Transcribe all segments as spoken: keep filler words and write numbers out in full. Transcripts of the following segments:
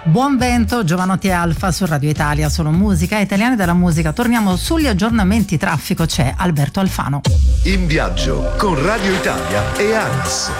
Buon vento, Giovanotti e Alfa su Radio Italia, solo musica, italiani della musica. Torniamo sugli aggiornamenti traffico, c'è Alberto Alfano. In viaggio con Radio Italia e A N A S.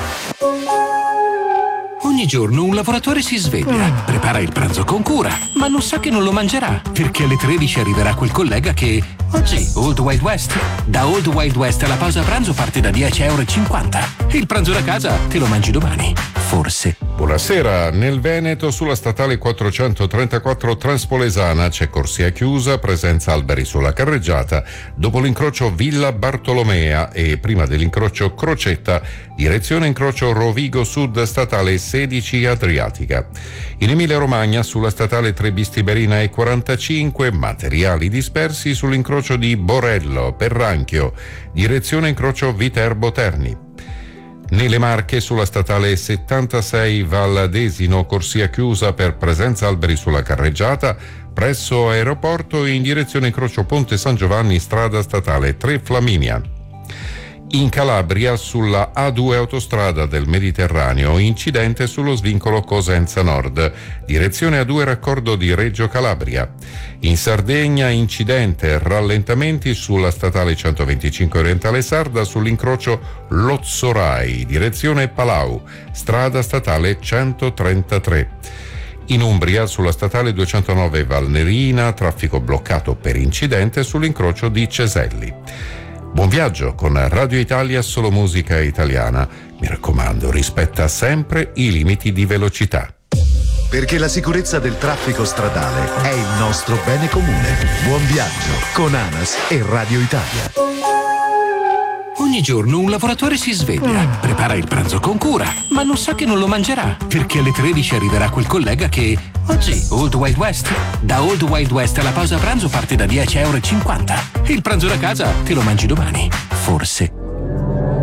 Ogni giorno un lavoratore si sveglia, prepara il pranzo con cura, ma non sa che non lo mangerà, perché alle tredici arriverà quel collega che... Oggi, Old Wild West. Da Old Wild West la pausa pranzo parte da dieci e cinquanta euro. Il pranzo da casa te lo mangi domani. Forse. Buonasera, nel Veneto sulla statale quattrocentotrentaquattro Transpolesana c'è corsia chiusa, presenza alberi sulla carreggiata, dopo l'incrocio Villa Bartolomea e prima dell'incrocio Crocetta, direzione incrocio Rovigo Sud statale sedici Adriatica. In Emilia Romagna sulla statale Trebisti-Berina E quarantacinque, materiali dispersi sull'incrocio di Borello, Perranchio, direzione incrocio Viterbo Terni. Nelle Marche sulla statale settantasei Val Desino, corsia chiusa per presenza alberi sulla carreggiata, presso aeroporto in direzione incrocio Ponte San Giovanni, strada statale tre Flaminia. In Calabria sulla A due autostrada del Mediterraneo, incidente sullo svincolo Cosenza Nord, direzione A due raccordo di Reggio Calabria. In Sardegna incidente, rallentamenti sulla statale centoventicinque Orientale Sarda sull'incrocio Lozzorai, direzione Palau, strada statale centotrentatré. In Umbria sulla statale duecentonove Valnerina, traffico bloccato per incidente sull'incrocio di Ceselli. Buon viaggio con Radio Italia, solo musica italiana. Mi raccomando, rispetta sempre i limiti di velocità. Perché la sicurezza del traffico stradale è il nostro bene comune. Buon viaggio con A N A S e Radio Italia. Ogni giorno un lavoratore si sveglia, prepara il pranzo con cura, ma non sa che non lo mangerà, perché alle tredici arriverà quel collega che... Oggi, Old Wild West. Da Old Wild West la pausa pranzo parte da dieci e cinquanta euro. Il pranzo da casa te lo mangi domani. Forse.